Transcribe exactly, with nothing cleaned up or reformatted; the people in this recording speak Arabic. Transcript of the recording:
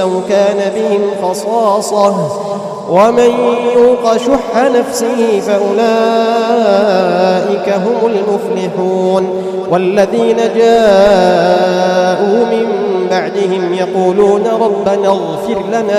لو كان بهم خصاصة ومن يوق شح نفسه فأولئك هم المفلحون. والذين جاءوا من بعدهم يقولون ربنا اغفر لنا